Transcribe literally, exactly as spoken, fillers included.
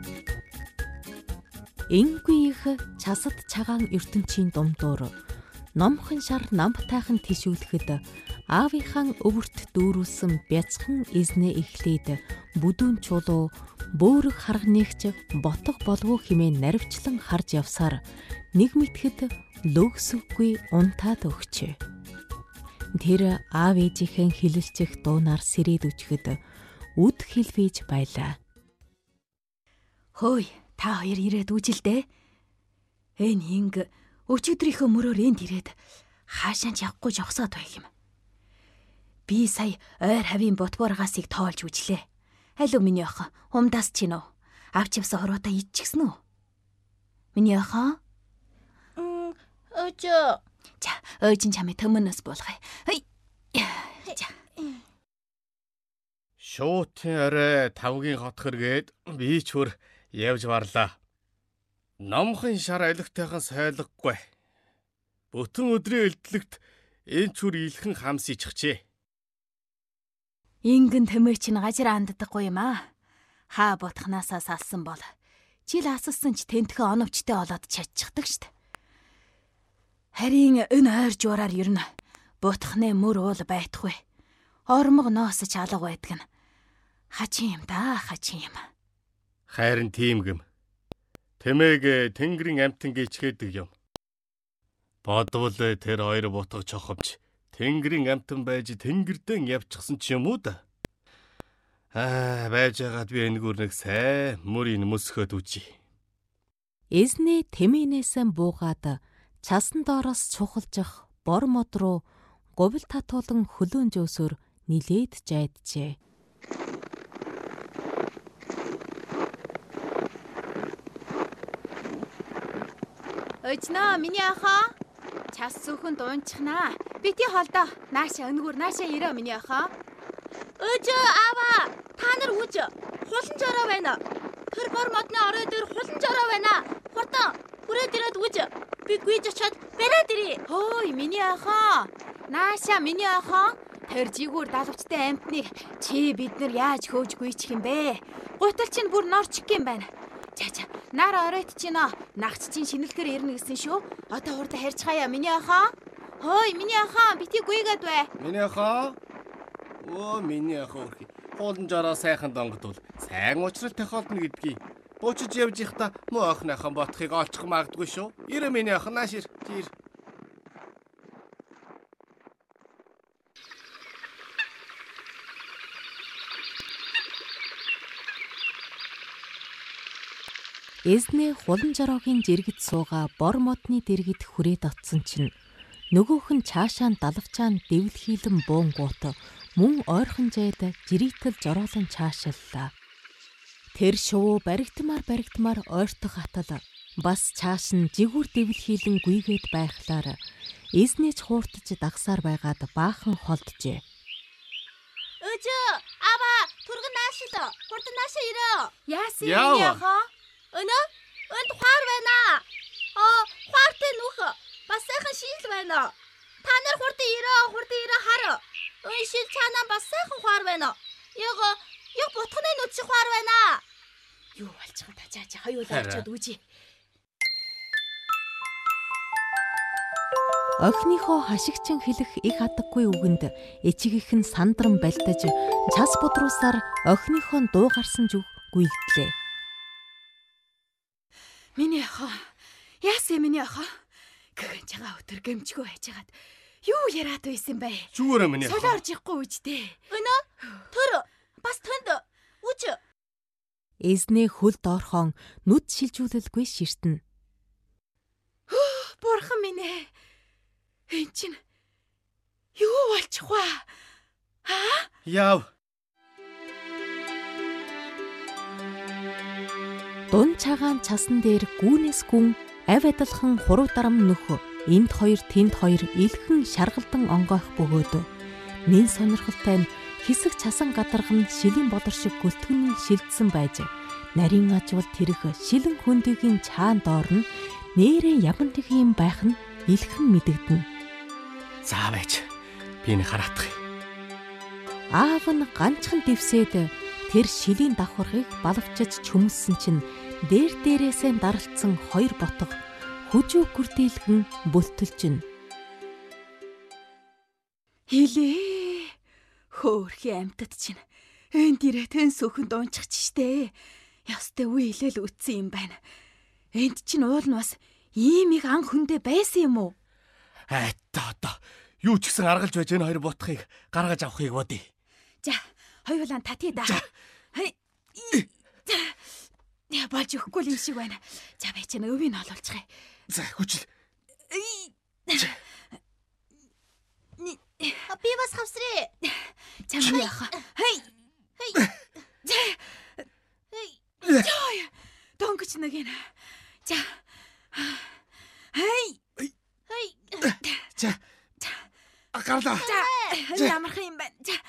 Ингүй их часад цагаан ертөнцийн думдуур номхон шар намтайхан тишүүлэхэд аавынхаа өвөрт дүүрүүлсэн бяцхан эзнээ эхлээд бүдүүн чулуу бөөрөг харганигч ботго болов хэмээн наривчлан харж явсаар нэг мэтгэд лөгсөвгүй унтаад өгчээ. Тэр аав ээжийнхэн хилэлцэх дуунаар сэрээд үчгэд үд хэлвэж байлаа. Хөөе, та хоёр ирээд үжилдээ. Энэ инг өчигдрийнхөө мөрөөр энд ирээд хаашаач явахгүй жогсоод байх юм. Би сая ойр хавийн ботборгасыг тоолж үжлээ. Алуу миний охин, умдаас чинь үү? Авч явсан хороотоо идчихсэн үү? Миний охин? Мм, өөжөө. За, өөжин чамайг төмөнөөс буулгая. Хей. За. Шуутын орой тавгийн хотхоргээд би ч хөр явж барлаа. Номхон шар алигтайхан сойлгохгүй. Бүтэн өдрийн элдлэгт энэ чүр илхэн хамс иччихжээ. Ингэн тэмээ чинь гажир анддаггүй юм аа. Хаа ботхнаасаа салсан бол жил асалсан ч тентхэн оновчтой болоод чадчихдаг штт. Харин энэ ойр жуураар ер нь ботхны мөр уул байтгүй. Ормог ноос ч алга байдаг нь. Хачин юм да, хачин юм. Хайрын тийм гэм. Тэмээг тэнгэрийн амтан гिचгээдэг юм. Бодвол тэр хоёр бутга чоховч тэнгэрийн амтан байж тэнгэрдэн явчихсан ч юм уу да. Аа, байж байгаад би энэгээр нэг сайн мөрийг мөсгөөд үжи. Эзнээ тэмээнээсэн буугаад часан доороос чухалжих бор мод руу говьл татуулан хөлөөн жөөсөөр нилээд жайджээ. Өчнөө миний охин. Час сүхэн дуунчихнаа. Бити холдоо. Нааша өнгөр нааша ирээ миний охин. Өөжөө аава, та нар үж. Хулан жороо байна. Тэр бор модны орой дээр хулан жороо байна. Хурдан хүрээд ирээд үж. Би гүйж очиод бариад ирье. Хөөе миний охин. Нааша миний охин. Тэр жигүүр далавчтай амтныг чи бид нар яаж хөөж гүйчих юм бэ? Гутал чинь бүр норчих юм байна. За за, нар оройт чинь нагч чинь шинэлгээр ирнэ гэсэн шүү. Одоо хурдан харьж хаяа миний охин. Хөөе миний охин, бити гүйгээд бай. Миний охин. Оо миний охин. Хуулан жороо сайхан донгодвол сайн уучралтай холдно гэдгийг. Буучиж явж ихта муу охиныхон ботхыг олчих магадгүй шүү. Ирээ миний охин нааш ир. Ир. Эзнээ хулан жороогийн жиргэд сууга бор модны дэргэд хүрээд оцсон чинь нөгөөх нь цаашаа далавчаан дэвлхийлэн буунгуут мөн ойрхон зайд жиритэл жороолон цаашиллаа. Тэр шувуу баригдмаар баригдмаар ойртох хатал бас цааш нь жигүүр дэвлхийлэн гүйгээд байхлаар эзнээ ч хууртаж дагсаар байгаад баахан холджээ. Өөжөө, аава, түргэн наашил. Хурдан наашаа ирээ. Яасан миний охин? Өнөө, энд хуар байна. Аа, хуартай нүх. Бас сайхан шийгэл байна. Та нар хурдан ирээ, хурдан ирээ хар. Өн шил цаанаа бас сайхан хуар байна. Яг яг бутхны нүцчих хуар байна. Юу болчих та чаа чаа хоёулаа очиод үжи. Охиныхоо хашигчин хэлэх их хадаггүй үгэнд эчигийнх нь сандран бальтаж цас бодруусаар охиныхоо дуу гарсан зүг гүйлдлээ. Миний охин. Яасан миний охин? Гэгэн чагаа өтөр гэмчгүй хайжгаад юу яриад байсан бэ? Зүгээр миний охин. Солиорж ихгүй үжтэй. Өнөө, төр бас төнд үж. Эзнээ хөл доорхон нүд шилжүүлэлгүй ширтэн. Бурхан минь ээ. Энд чинь юу болчих вэ? Аа? Яв. Дун цагаан цасан дээр гүүнээс гүн авь адалхан хуруу дарам нөх энд хоёр тэнд хоёр илхэн шаргалдан онгойх бөгөөд нэн сонирхолтой нь хэсэг цасан гадарган шилийн бодор шиг гөлтгөний шилдсэн байж нарийн ажвал тэрх шилэн хөндөгийн цаан доор нь нээрээ ямар нэг юм байх нь илхэн мэдэгдэнэ. За байж би нэг хараатах. Аав нь ганцхан дэвсээд Тэр шилийн давхаргыг балавчиж чөмсөн чинь дээр дээрээсээ даралцсан хоёр ботго хүжүү гүрдийлгэн бүлтэлжин. Хилээ. Хөөрхи амьтад чинь энэ дээрээ тэн сөхөнд унчихч штэ. Ястай үе хэлэл үтсэн юм байна. Энд чинь уул нь бас ийм их ан хөндөө байсан юм уу? Айтаа одоо юу ч гэсэн аргалж байж энэ хоёр ботхыг гаргаж авахыг бодъё. За, хоёулаа татъя да. Хай. Я болж өгөхгүй юм шиг байна. За би чинь өвийг олуулчихъя. За хүчил. Би бас хавсрээ. Чам яах. Хай. Хей. Хей. Жой. Донгоч нэг юм. За. Хай. Хей. За. Агарлаа. За. Ямарх юм бэ?